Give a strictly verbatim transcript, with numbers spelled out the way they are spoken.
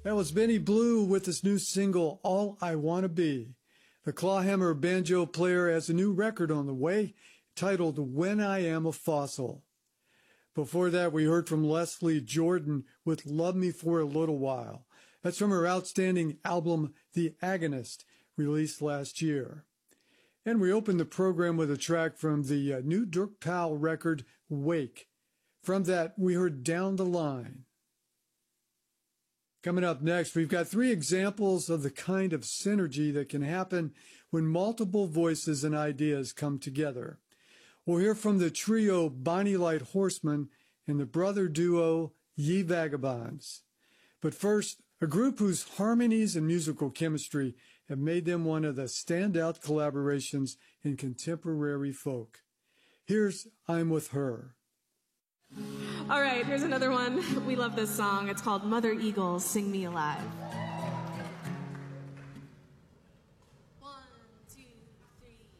That was Benny Blue with his new single, All I Wanna Be. The Clawhammer banjo player has a new record on the way, titled When I Am a Fossil. Before that, we heard from Leslie Jordan with Love Me for a Little While. That's from her outstanding album, The Agonist, released last year. And we opened the program with a track from the uh, new Dirk Powell record, Wake. From that, we heard Down the Line. Coming up next, we've got three examples of the kind of synergy that can happen when multiple voices and ideas come together. We'll hear from the trio Bonnie Light Horseman and the brother duo Ye Vagabonds. But first, a group whose harmonies and musical chemistry have made them one of the standout collaborations in contemporary folk. Here's I'm With Her. All right, here's another one. We love this song. It's called Mother Eagle, Sing Me Alive.